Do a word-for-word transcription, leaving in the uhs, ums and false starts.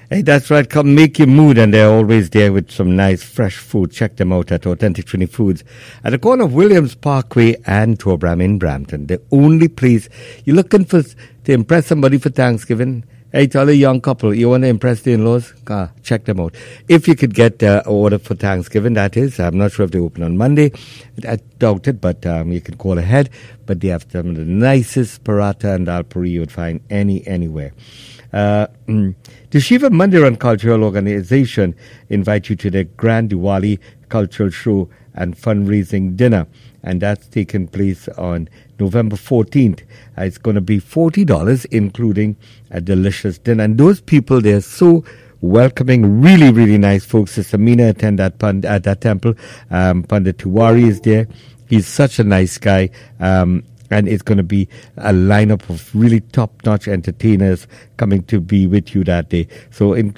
Hey, that's right. Come make your mood, and they're always there with some nice fresh food. Check them out at Authentic Trini Foods at the corner of Williams Parkway and Torbram in Brampton. The only place you're looking for to impress somebody for Thanksgiving. Hey, tell a young couple, you want to impress the in-laws? Ah, check them out. If you could get uh, an order for Thanksgiving, that is. I'm not sure if they open on Monday. I doubt it, but um, you can call ahead. But they have some of the nicest paratha and dal puri you would find any anywhere. Uh, mm, the Shiva Mandiran Cultural Organization invite you to the Grand Diwali Cultural Show and Fundraising Dinner. And that's taking place on November fourteenth. Uh, it's going to be forty dollars, including a delicious dinner. And those people, they're so welcoming, really, really nice folks. Sister Meena attend that, pand- at that temple. Um, Pandit Tiwari is there. He's such a nice guy. Um, and it's going to be a lineup of really top-notch entertainers coming to be with you that day. So in